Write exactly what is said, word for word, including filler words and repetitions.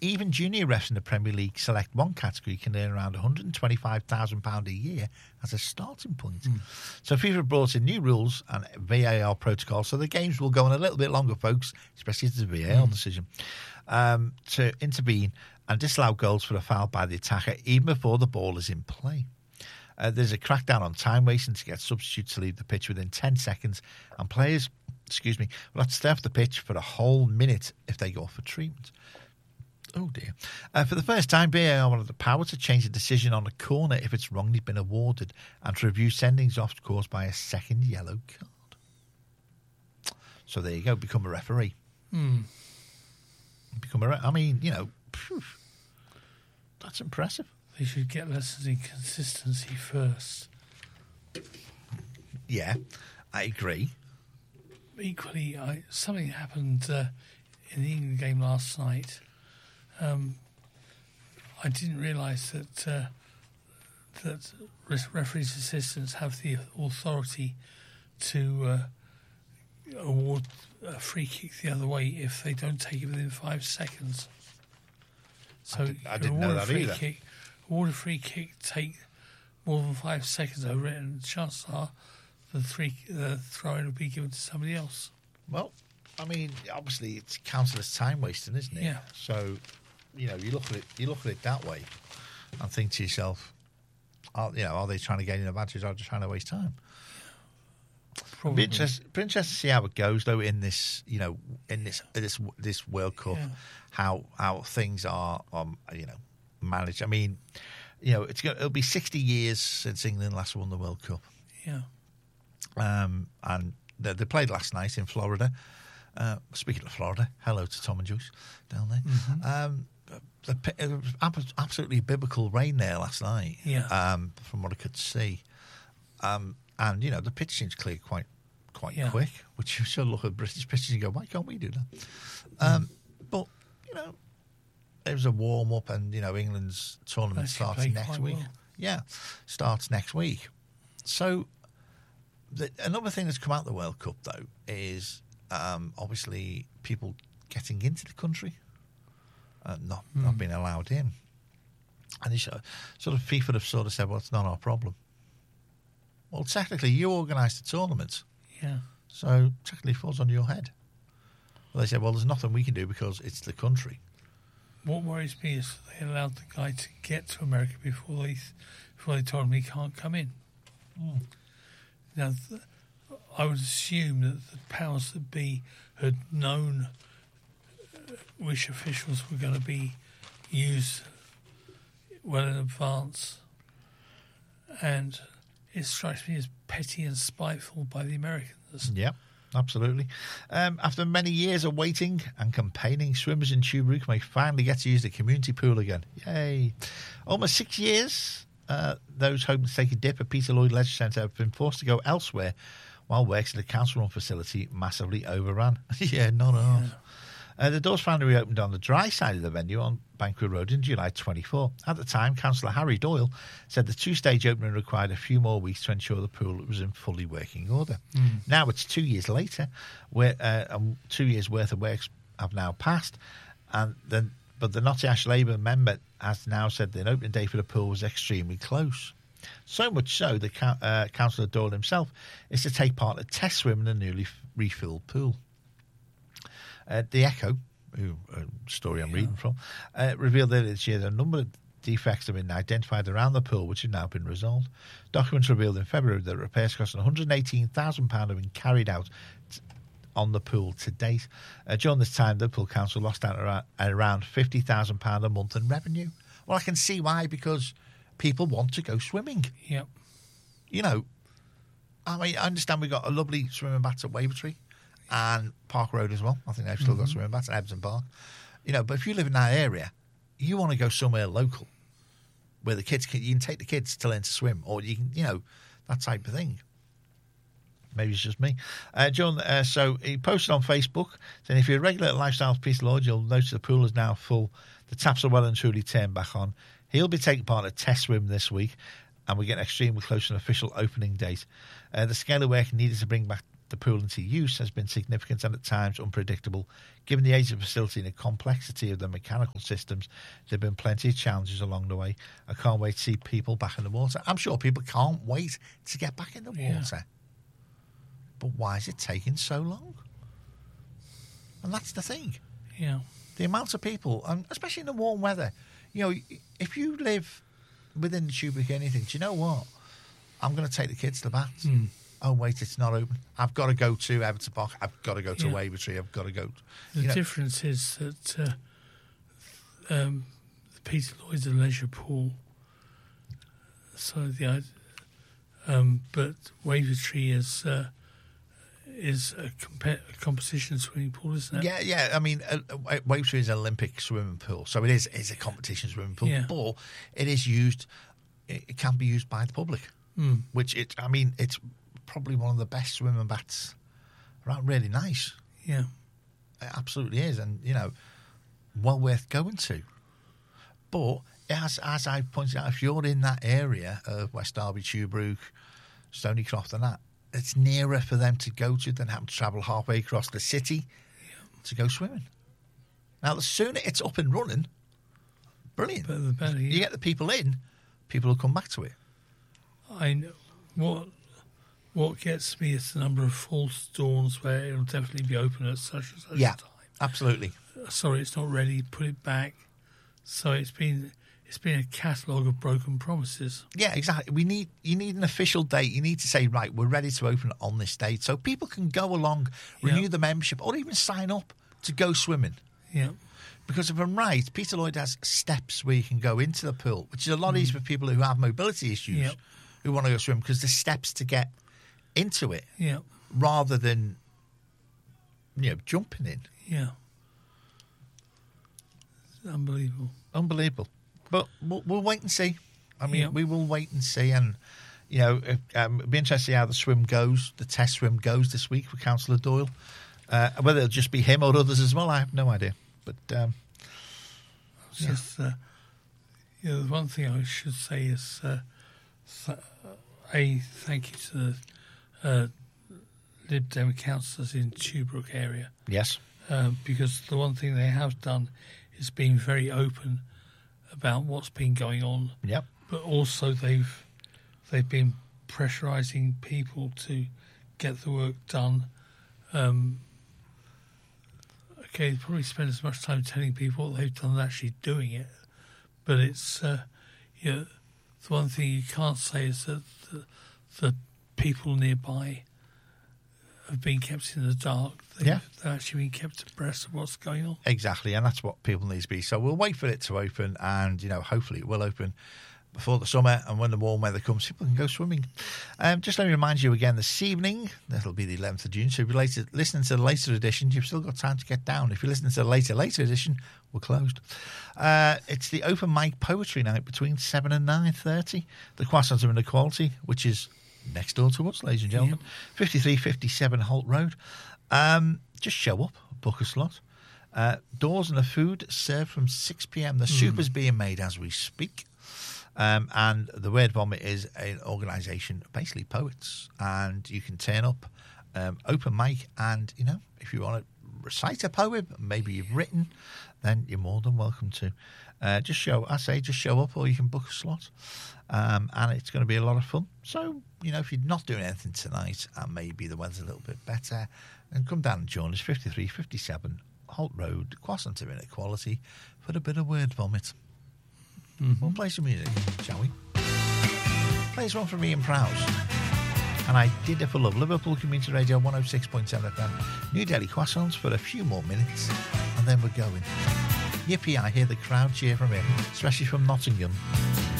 even junior refs in the Premier League Select one category can earn around one hundred twenty-five thousand pounds a year as a starting point. Mm. So FIFA brought in new rules and V A R protocols, so the games will go on a little bit longer, folks, especially if it's a V A R mm. decision, um, to intervene and disallow goals for a foul by the attacker even before the ball is in play. Uh, there's a crackdown on time wasting to get substitutes to leave the pitch within ten seconds, and players, excuse me, will have to stay off the pitch for a whole minute if they go for treatment. Oh dear. Uh, for the first time, V A R will have the power to change a decision on a corner if it's wrongly been awarded, and to review sendings off caused by a second yellow card. So there you go, become a referee. Hmm. Become a re- I mean, you know, phew, that's impressive. They should get lessons in consistency first. Yeah, I agree. Equally, I, something happened uh, in the England game last night. Um, I didn't realise that uh, that referees' assistants have the authority to uh, award a free kick the other way if they don't take it within five seconds. So I, did, I didn't know that either. Kick, award a free kick, take more than five seconds over it, and chances are the three the throw-in will be given to somebody else. Well, I mean, obviously it's counted as time wasting, isn't it? Yeah. So, you know, you look at it, you look at it that way, and think to yourself, are, you know, are they trying to gain an advantage, or are they trying to waste time? Probably. Be interested, be interested to see how it goes, though, in this, you know, in this this this World Cup, Yeah. how how things are, um, you know, managed. I mean, you know, it's going it'll be sixty years since England last won the World Cup. Yeah. Um, and they, they played last night in Florida. Uh, speaking of Florida, hello to Tom and Joyce down there. Mm-hmm. Um, the, it was absolutely biblical rain there last night. Yeah. Um, from what I could see, um, and you know the pitch seems clear quite quite yeah. quick. Which you should look at British pitches and go, why can't we do that? Um, mm. But you know, it was a warm up, and you know England's tournament starts next week. Well. Yeah, starts next week. So. The, another thing that's come out of the World Cup, though, is um, obviously people getting into the country, uh, not mm. not being allowed in. And you sort of FIFA have sort of said, well, it's not our problem. Well, technically, you organised the tournament. Yeah. So technically it falls on your head. Well, they said, well, there's nothing we can do because it's the country. What worries me is they allowed the guy to get to America before they, before they told him he can't come in. Mm. Now, th- I would assume that the powers that be had known which officials were going to be used well in advance, and it strikes me as petty and spiteful by the Americans. Yeah, absolutely. Um, after many years of waiting and campaigning, swimmers in Tubruk may finally get to use the community pool again. Yay! Almost six years. Uh, those hoping to take a dip at Peter Lloyd Leisure Centre have been forced to go elsewhere while works at the council-run facility massively overran. yeah, not ours. Yeah. Uh, the doors finally reopened on the dry side of the venue on Banquet Road in July twenty-fourth. At the time, Councillor Harry Doyle said the two-stage opening required a few more weeks to ensure the pool was in fully working order. Mm. Now it's two years later, where uh, um, two years' worth of works have now passed, and then but the Nottingham Labour member has now said the opening day for the pool was extremely close. So much so that uh, Councillor Doyle himself is to take part in a test swim in the newly f- refilled pool. Uh, the Echo, who, a story I'm yeah. reading from, uh, revealed that this year a number of defects have been identified around the pool, which have now been resolved. Documents revealed in February that repairs costing one hundred eighteen thousand pounds have been carried out t- on the pool to date. Uh, during this time, the Pool Council lost out around, around fifty thousand pounds a month in revenue. Well, I can see why, because people want to go swimming. Yep. You know, I mean, I understand we've got a lovely swimming baths at Wavertree and Park Road as well. I think they've still mm-hmm. got swimming baths at Ebden Park. You know, but if you live in that area, you want to go somewhere local where the kids can, you can take the kids to learn to swim, or you can, you know, that type of thing. Maybe it's just me. Uh, John, uh, so he posted on Facebook saying, if you're a regular at Lifestyles Peter Lloyd, you'll notice the pool is now full. The taps are well and truly turned back on. He'll be taking part in a test swim this week, and we're getting extremely close to an official opening date. Uh, the scale of work needed to bring back the pool into use has been significant and at times unpredictable. Given the age of the facility and the complexity of the mechanical systems, there have been plenty of challenges along the way. I can't wait to see people back in the water. I'm sure people can't wait to get back in the Yeah. water. But why is it taking so long? And that's the thing. Yeah. The amount of people, and especially in the warm weather, you know, if you live within the Tubric anything, do you know what? I'm going to take the kids to the baths. Mm. Oh, wait, it's not open. I've got to go to Everton Park. I've got to go to Yeah. Wavertree. I've got to go. The You know, difference is that uh, um, the Peter Lloyd's a leisure pool, so the um, but Wavertree is uh, is a, comp- a competition swimming pool, isn't it? yeah, yeah. I mean, uh, uh, Wavertree is an Olympic swimming pool, so it is it's a competition swimming pool. Yeah. But it is used. It, it can be used by the public, Mm. which it. I mean, it's probably one of the best swimming baths around. Really nice. Yeah. It absolutely is, and you know, well worth going to. But as as I pointed out, if you're in that area of West Derby, Tuebrook, Stonycroft, and that, it's nearer for them to go to than having to travel halfway across the city to go swimming. Now, the sooner it's up and running, brilliant. But the better. You Yeah. get the people in, people will come back to it. I know what what gets me is the number of false dawns where it'll definitely be open at such and such Yeah, a time. absolutely. Sorry, it's not ready. Put it back. So it's been it's been a catalogue of broken promises. Yeah, exactly. We need you need an official date. You need to say, right, we're ready to open on this date, so people can go along, renew Yeah. the membership, or even sign up to go swimming. Yeah, Because if I'm right, Peter Lloyd has steps where you can go into the pool, which is a lot easier for people who have mobility issues, Yep. who want to go swim, because there's steps to get into it yeah, rather than, you know, jumping in. yeah. It's unbelievable. Unbelievable. But we'll, we'll wait and see. I mean, Yep. we will wait and see. And, you know, if, um, it'll be interesting to see how the swim goes, the test swim goes this week with Councillor Doyle. Uh, whether it'll just be him or others as well, I have no idea. But, um, It's just, uh, you know, the one thing I should say is, uh, th- a thank you to the uh, Lib Dem councillors in Tuebrook area. yes. Um, because the one thing they have done is being very open about what's been going on, Yep. but also they've they've been pressurising people to get the work done. Um, okay, they probably spend as much time telling people what they've done as actually doing it, but it's uh, you know, the one thing you can't say is that the, the people nearby have been kept in the dark. They've, Yeah. they've actually been kept abreast of what's going on. Exactly, and that's what people need to be. So we'll wait for it to open, and you know, hopefully it will open before the summer, and when the warm weather comes, people can go swimming. Um, just let me remind you again, this evening, that'll be the eleventh of June, so if you're later, listening to the later edition, you've still got time to get down. If you're listening to the later, later edition, we're closed. Uh, it's the open mic poetry night between seven and nine thirty. The Croissants of Inequality, which is next door to us, ladies and gentlemen, fifty-three fifty-seven Holt Road. Um, just show up, book a slot. Uh, doors and the food served from six p.m. The soup is being made as we speak. Um, and the Word Vomit is an organisation, basically poets, and you can turn up, um, open mic, and, you know, if you want to recite a poem, maybe you've written, then you're more than welcome to. Uh, just show, I say, just show up, or you can book a slot, um, and it's going to be a lot of fun. So, you know, if you're not doing anything tonight, and maybe the weather's a little bit better, then come down and join us, fifty-three fifty-seven Holt Road, Croissant of Inequality, for a bit of Word Vomit. We'll play some music, shall we? Play this one from Ian Prowse. And I Did It For Love. Liverpool Community Radio one oh six point seven F M. New Delhi Croissants for a few more minutes, and then we're going. Yippee, I hear the crowd cheer from him, especially from Nottingham.